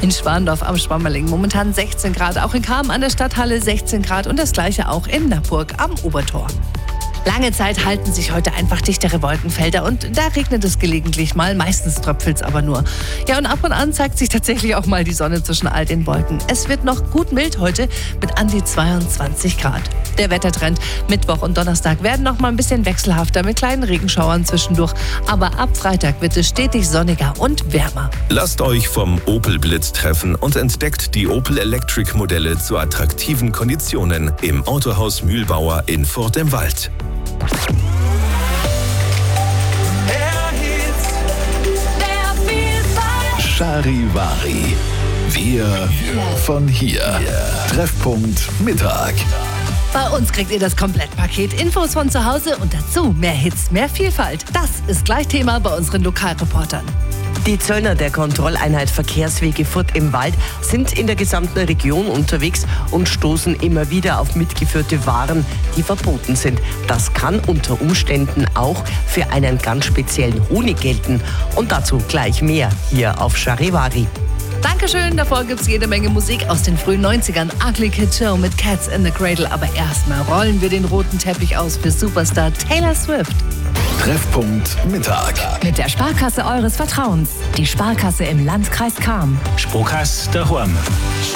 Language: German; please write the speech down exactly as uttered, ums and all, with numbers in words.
In Schwandorf am Schwammerling momentan sechzehn Grad, auch in Cham an der Stadthalle sechzehn Grad und das gleiche auch in Nappurg am Obertor. Lange Zeit halten sich heute einfach dichtere Wolkenfelder und da regnet es gelegentlich mal, meistens tröpfelt es aber nur. Ja, und ab und an zeigt sich tatsächlich auch mal die Sonne zwischen all den Wolken. Es wird noch gut mild heute mit an die zweiundzwanzig Grad. Der Wettertrend Mittwoch und Donnerstag werden noch mal ein bisschen wechselhafter mit kleinen Regenschauern zwischendurch. Aber ab Freitag wird es stetig sonniger und wärmer. Lasst euch vom Opel Blitz treffen und entdeckt die Opel Electric Modelle zu attraktiven Konditionen im Autohaus Mühlbauer in Furt im Wald. Charivari. Wir von hier. Treffpunkt Mittag. Bei uns kriegt ihr das Komplettpaket, Infos von zu Hause und dazu mehr Hits, mehr Vielfalt. Das ist gleich Thema bei unseren Lokalreportern. Die Zöllner der Kontrolleinheit Verkehrswege Furt im Wald sind in der gesamten Region unterwegs und stoßen immer wieder auf mitgeführte Waren, die verboten sind. Das kann unter Umständen auch für einen ganz speziellen Honig gelten. Und dazu gleich mehr hier auf Charivari. Dankeschön, davor gibt's jede Menge Musik aus den frühen neunzigern. Ugly Kid Joe mit Cats in the Cradle. Aber erstmal rollen wir den roten Teppich aus für Superstar Taylor Swift. Treffpunkt Mittag. Mit der Sparkasse eures Vertrauens. Die Sparkasse im Landkreis Cham. Sparkasse daheim.